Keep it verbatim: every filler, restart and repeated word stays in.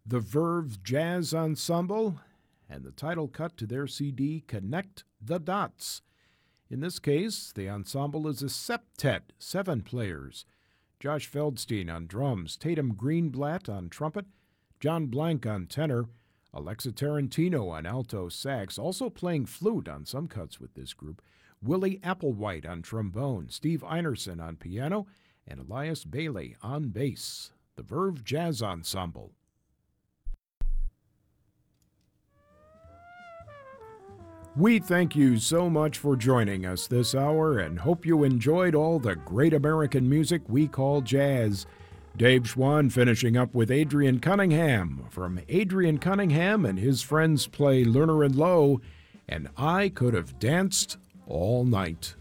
the Verve Jazz Ensemble, and the title cut to their C D, Connect the Dots. In this case, the ensemble is a septet, seven players. Josh Feldstein on drums, Tatum Greenblatt on trumpet, John Blank on tenor, Alexa Tarantino on alto sax, also playing flute on some cuts with this group, Willie Applewhite on trombone, Steve Einerson on piano, and Elias Bailey on bass. The Verve Jazz Ensemble. We thank you so much for joining us this hour and hope you enjoyed all the great American music we call jazz. Dave Schwann finishing up with Adrian Cunningham from Adrian Cunningham and his friends play Lerner and Lowe, and I Could Have Danced All Night.